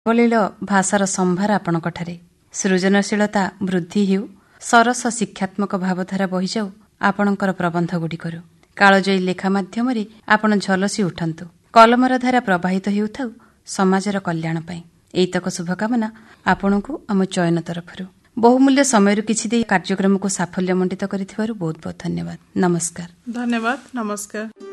ଅବଲୀଳ ଭାଷାର ସମ୍ଭାର ଆପଣଙ୍କଠାରେ। ସୃଜନଶୀଳତା ବୃଦ୍ଧି ହେଉ, ସରସ ଶିକ୍ଷାତ୍ମକ ଭାବଧାରା ବହିଯାଉ ଆପଣଙ୍କର ପ୍ରବନ୍ଧଗୁଡ଼ିକରୁ। କାଳଜୟୀ ଲେଖା ମାଧ୍ୟମରେ ଆପଣ ଝଲସି ଉଠନ୍ତୁ। କଲମର ଧାରା ପ୍ରବାହିତ ହେଉଥାଉ ସମାଜର କଲ୍ୟାଣ ପାଇଁ। ଏଇତକ ଶୁଭକାମନା ଆପଣଙ୍କୁ ଆମ ଚୟନ ତରଫରୁ। ବହୁମୂଲ୍ୟ ସମୟରୁ କିଛି ଦେଇ କାର୍ଯ୍ୟକ୍ରମକୁ ସାଫଲ୍ୟମଣ୍ଡିତ କରିଥିବାରୁ ବହୁତ ବହୁତ ଧନ୍ୟବାଦ। ନମସ୍କାର। ଧନ୍ୟବାଦ। ନମସ୍କାର।